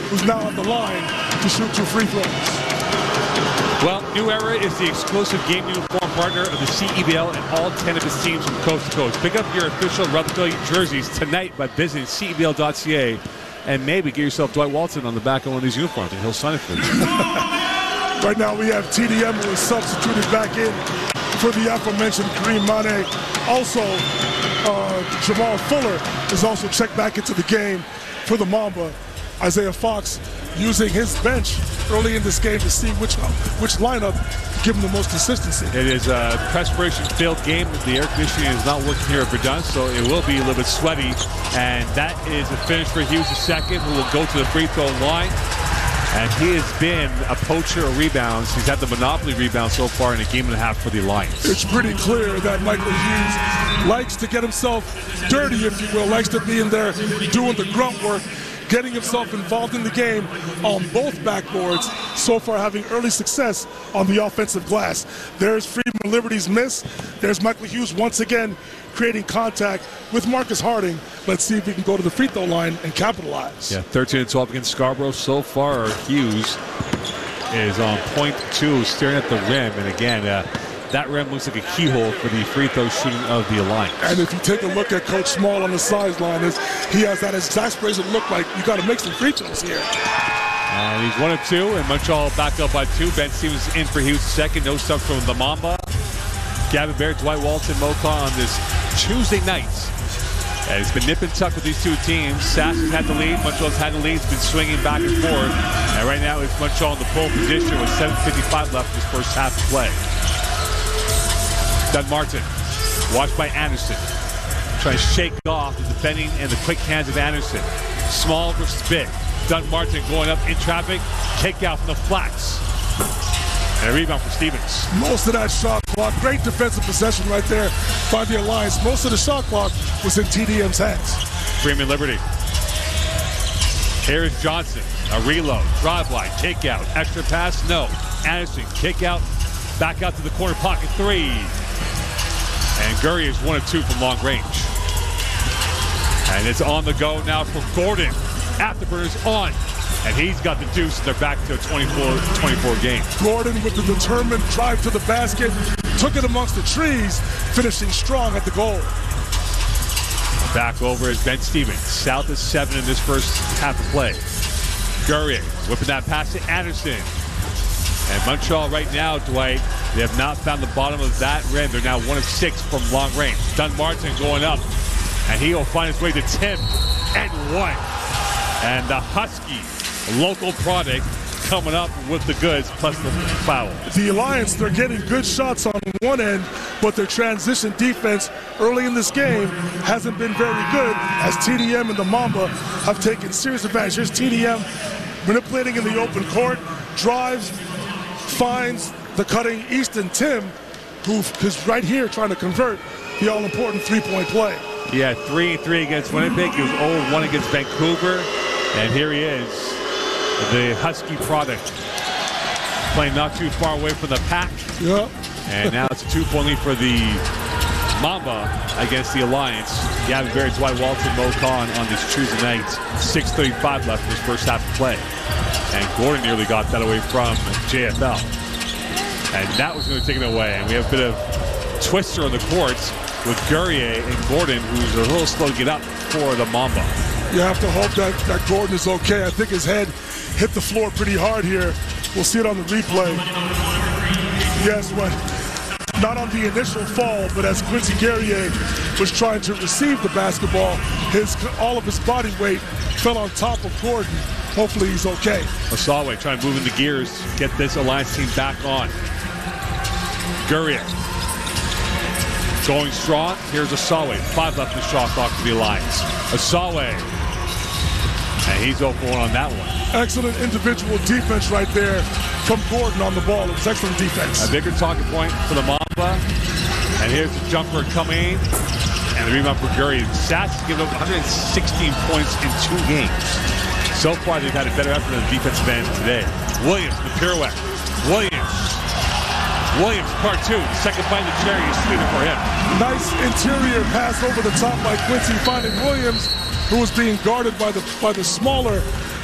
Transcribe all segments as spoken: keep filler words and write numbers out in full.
who's now at the line to shoot two free throws. Well, New Era is the exclusive game uniform partner of the C E B L and all ten of its teams from coast to coast. Pick up your official Rutherford jerseys tonight by visiting C E B L dot C A and maybe get yourself Dwight Walton on the back of one of these uniforms and he'll sign it for you. Right now we have T D M who is substituted back in for the aforementioned Kareem Mane. Also, uh, Jamal Fuller is also checked back into the game for the Mamba. Isaiah Fox using his bench early in this game to see which which lineup give him the most consistency. It is a perspiration-filled game. The air conditioning is not working here at Verdun, so it will be a little bit sweaty. And that is a finish for Hughes the second, who will go to the free throw line. And he has been a poacher of rebounds. He's had the monopoly rebound so far in a game and a half for the Alliance. It's pretty clear that Michael Hughes likes to get himself dirty, if you will, likes to be in there doing the grunt work, getting himself involved in the game on both backboards, so far having early success on the offensive glass. There's Freedom of Liberty's miss. There's Michael Hughes once again creating contact with Marcus Harding. Let's see if he can go to the free throw line and capitalize. Yeah, thirteen and twelve against Scarborough. So far, Hughes is on point two, staring at the rim. And again, uh, that rim looks like a keyhole for the free throw shooting of the Alliance. And if you take a look at Coach Small on the sideline, he has that exasperated look like you got to make some free throws here. And he's one of two, and Montreal back up by two. Ben Stevens in for Hughes second. No stuff from the Mamba. Gavin Barrett, Dwight Walton, Mocha on this Tuesday night. And it's been nip and tuck with these two teams. Sass has had the lead. Montreal's had the lead. It's been swinging back and forth. And right now it's Montreal in the pole position with seven fifty-five left in this first half of play. Doug Martin, watched by Anderson. Trying to shake off the defending and the quick hands of Anderson. Small versus big. Doug Martin going up in traffic. Kick out from the flats. And a rebound for Stevens. Most of that shot clock, great defensive possession right there by the Alliance. Most of the shot clock was in T D M's hands. Freeman Liberty. Here's Johnson. A reload. Drive line. Kick out. Extra pass. No. Anderson. Kick out. Back out to the corner pocket. Three. And Gurry is one of two from long range. And it's on the go now for Gordon. Afterburners on. And he's got the deuce, and they're back to a twenty-four twenty-four game. Gordon with the determined drive to the basket, took it amongst the trees, finishing strong at the goal. Back over is Ben Stevens. South is seven in this first half of play. Gurry whipping that pass to Anderson. And Montreal right now, Dwight, they have not found the bottom of that rim. They're now one of six from long range. Doug Martin going up, and he will find his way to Tim and one. And the Husky local product coming up with the goods plus the foul. The Alliance, they're getting good shots on one end, but their transition defense early in this game hasn't been very good as T D M and the Mamba have taken serious advantage. Here's T D M manipulating in the open court, drives, finds the cutting Easton Tim, who is right here trying to convert the all-important three-point play. Yeah, three and three against Winnipeg. He was oh and one against Vancouver. And here he is, the Husky product. Playing not too far away from the pack. Yep. And now it's a two-point lead for the Mamba against the Alliance. Gavin Barrett, Dwight Walton, Mo Khan on this Tuesday night. six thirty-five left in this first half of play. And Gordon nearly got that away from J F L. And that was going to take it away. And we have a bit of twister on the courts with Gurrier and Gordon, who's a little slow to get up for the Mamba. You have to hope that, that Gordon is okay. I think his head hit the floor pretty hard here. We'll see it on the replay. Yes, but not on the initial fall, but as Quincy Guerrier was trying to receive the basketball, his all of his body weight fell on top of Gordon. Hopefully he's okay. Osawe trying to move in the gears, get this Alliance team back on. Guerrier going strong. Here's Osawe. Five left in the shot clock for the Alliance. Osawe. And he's oh for one on that one. Excellent individual defense right there from Gordon on the ball. It was excellent defense. A bigger talking point for the Mamba. And here's the jumper coming. And the rebound for Gurry. Sats has given up one hundred sixteen points in two games. So far, they've had a better effort on the defensive end today. Williams, the pirouette. Williams. Williams, part two. Second fight in the cherry is sweeter for him. Nice interior pass over the top by Quincy, finding Williams, who was being guarded by the by the smaller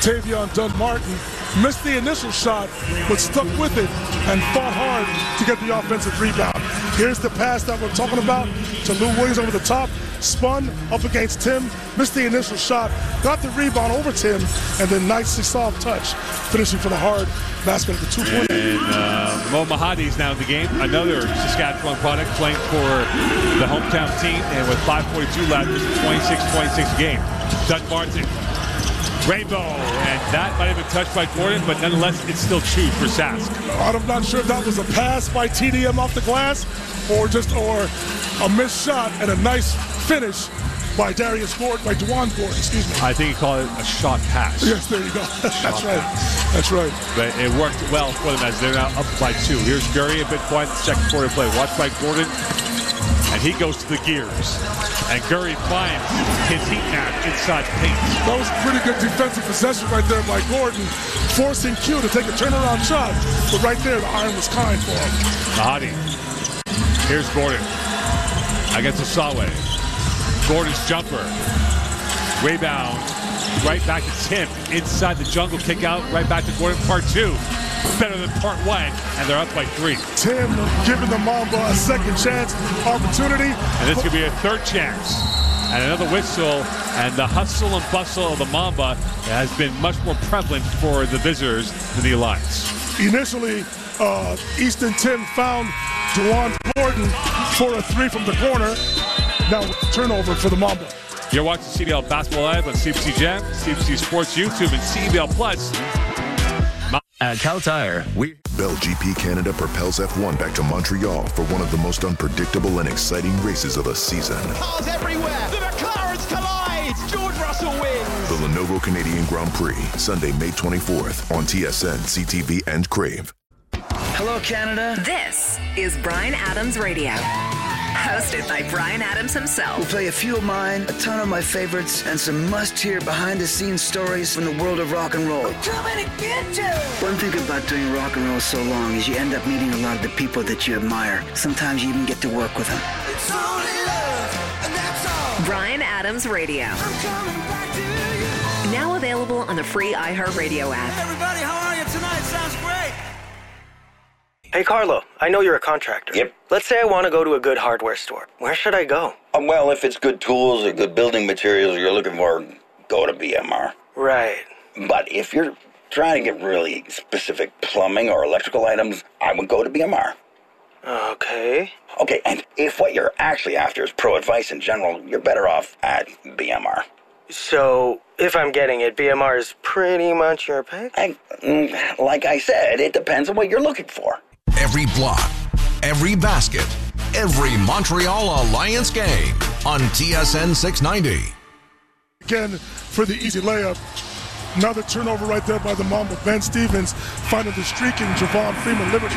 Tavion Dunn-Martin missed the initial shot, but stuck with it and fought hard to get the offensive rebound. Here's the pass that we're talking about to Lou Williams over the top. Spun up against Tim, missed the initial shot, got the rebound over Tim, and then nicely soft touch, finishing for the hard basket at the two-point. And uh, Mo Mahadi is now in the game, another Saskatchewan product playing for the hometown team, and with five forty-two left, it's a twenty-six twenty-six game. Doug Martin, rainbow, and that might have been touched by Gordon, but nonetheless, it's still two for Sask. I'm not sure if that was a pass by T D M off the glass, or just or a missed shot and a nice finish by Darius Gordon, by DeJuan Gordon, excuse me. I think you call it a shot pass. Yes, there you go. That's right. Pass. That's right. But it worked well for them as they're now up by two. Here's Gurry, a bit quiet in the second quarter play. Watched by Gordon, and he goes to the gears. And Gurry finds his heat map inside the paint. That was a pretty good defensive possession right there by Gordon, forcing Q to take a turnaround shot. But right there, the iron was kind for him. Mahadi. Here's Gordon against Osawe. Gordon's jumper. Rebound. Right back to Tim. Inside the jungle kick out. Right back to Gordon. Part two. Better than part one. And they're up by three. Tim giving the Mamba a second chance opportunity. And this could be a third chance. And another whistle. And the hustle and bustle of the Mamba has been much more prevalent for the visitors than the Alliance. Initially, uh, Easton Tim found DeJuan Gordon for a three from the corner. Now with the turnover for the Mamba. You're watching C B L Basketball Live on C B C Jam, C B C Sports YouTube, and C B L Plus. At Cal Tire, we... Bell G P Canada propels F one back to Montreal for one of the most unpredictable and exciting races of the season. Cars everywhere! The McLarens collide! George Russell wins! The Lenovo Canadian Grand Prix, Sunday, May twenty-fourth on T S N, C T V, and Crave. Hello, Canada. This is Bryan Adams Radio. Hosted by Bryan Adams himself. We'll play a few of mine, a ton of my favorites, and some must-hear behind-the-scenes stories from the world of rock and roll. I'm coming to get you! One thing about doing rock and roll so long is you end up meeting a lot of the people that you admire. Sometimes you even get to work with them. It's only love, and that's all. Bryan Adams Radio. I'm coming back to you. Now available on the free iHeartRadio app. Everybody, how are you tonight? Sounds great. Hey, Carlo, I know you're a contractor. Yep. Let's say I want to go to a good hardware store. Where should I go? Um, well, if it's good tools or good building materials you're looking for, go to B M R. Right. But if you're trying to get really specific plumbing or electrical items, I would go to B M R. Okay. Okay, and if what you're actually after is pro advice in general, you're better off at B M R. So, if I'm getting it, B M R is pretty much your pick? I, like I said, it depends on what you're looking for. Every block, every basket, every Montreal Alliance game on T S N six ninety. Again, for the easy layup. Another turnover right there by the Mamba. Ben Stevens finding the streaking Javon Freeman Liberty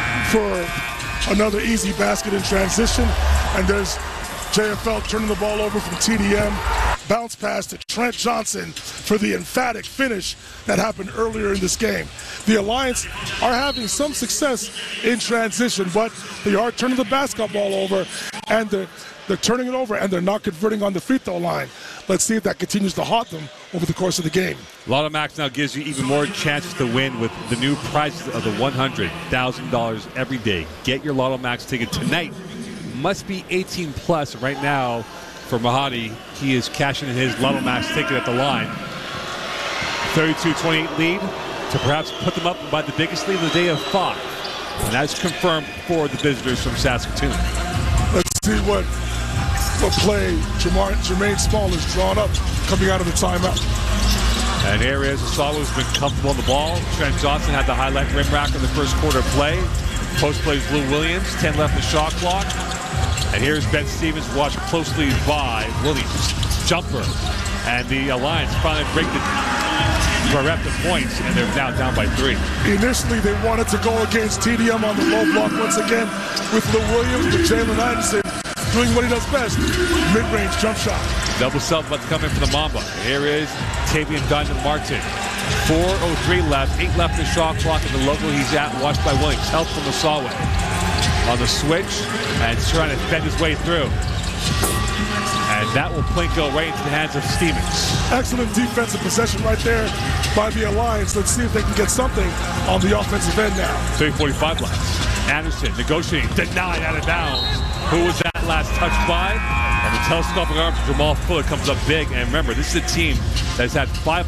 for another easy basket in transition. And there's J F L turning the ball over from T D M. Bounce pass to Trent Johnson for the emphatic finish that happened earlier in this game. The Alliance are having some success in transition, but they are turning the basketball over, and they're, they're turning it over, and they're not converting on the free throw line. Let's see if that continues to haunt them over the course of the game. Lotto Max now gives you even more chances to win with the new prizes of the one hundred thousand dollars every day. Get your Lotto Max ticket tonight. Must be eighteen plus right now. For Mahadi, he is cashing in his Lotto Max ticket at the line. thirty-two twenty-eight lead to perhaps put them up by the biggest lead of the day of five. And that's confirmed for the visitors from Saskatoon. Let's see what what play Jamar, Jermaine Small has drawn up coming out of the timeout. And here is Osawa, who's been comfortable on the ball. Trent Johnson had the highlight rim rack in the first quarter play. Post plays Lou Williams, ten left in the shot clock. And here's Ben Stevens, watched closely by Williams. Jumper. And the Alliance finally break the bereft of points, and they're now down by three. Initially, they wanted to go against T D M on the low block once again with Lou Williams, with Jalen Anderson doing what he does best, mid-range jump shot. Double sub about to come in for the Mamba. Here is Tavion Dunn-Martin. four oh three left, eight left in the shot clock at the local he's at, watched by Williams. Help from Osawe on the switch, and trying to bend his way through. And That will Plinko right into the hands of Stevens. Excellent defensive possession right there by the Alliance. Let's see if they can get something on the offensive end now. three forty-five left. Anderson negotiating, denied out of bounds. Who was that last touch by? And the telescopic arms of Jamal Fuller comes up big. And remember, this is a team that's had five